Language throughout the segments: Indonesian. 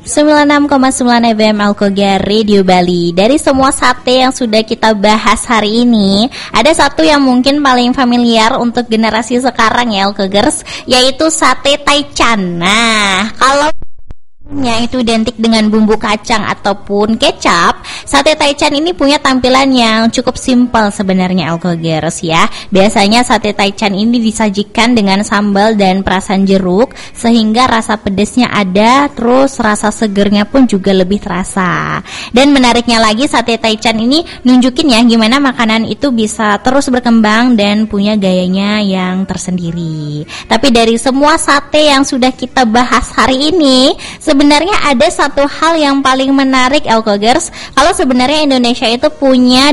96,9 FM Alkogar Radio Bali. Dari semua sate yang sudah kita bahas hari ini, ada satu yang mungkin paling familiar untuk generasi sekarang ya Alkogers, yaitu sate taichan. Nah, kalau itu identik dengan bumbu kacang ataupun kecap, sate taichan ini punya tampilan yang cukup simpel sebenarnya Alkogers ya. Biasanya sate taichan ini disajikan dengan sambal dan perasan jeruk, sehingga rasa pedesnya ada, terus rasa segernya pun juga lebih terasa. Dan menariknya lagi, sate taichan ini nunjukin ya gimana makanan itu bisa terus berkembang dan punya gayanya yang tersendiri. Tapi dari semua sate yang sudah kita bahas hari ini, sebenarnya ada satu hal yang paling menarik Alkogers. Kalau sebenarnya Indonesia itu punya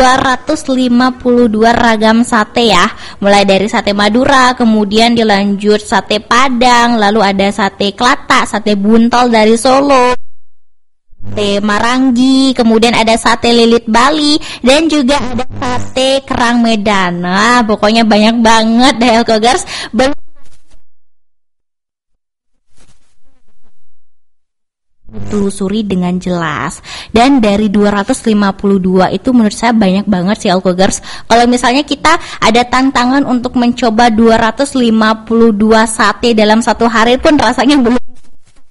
252 ragam sate ya. Mulai dari sate Madura, kemudian dilanjut sate Padang, lalu ada sate Kelata, sate Buntel dari Solo, sate Marangi, kemudian ada sate lilit Bali, dan juga ada sate kerang Medan. Nah, pokoknya banyak banget deh Alkogers. Telusuri dengan jelas. Dan dari 252 itu menurut saya banyak banget sih Alkogers. Kalau misalnya kita ada tantangan untuk mencoba 252 sate dalam satu hari pun rasanya belum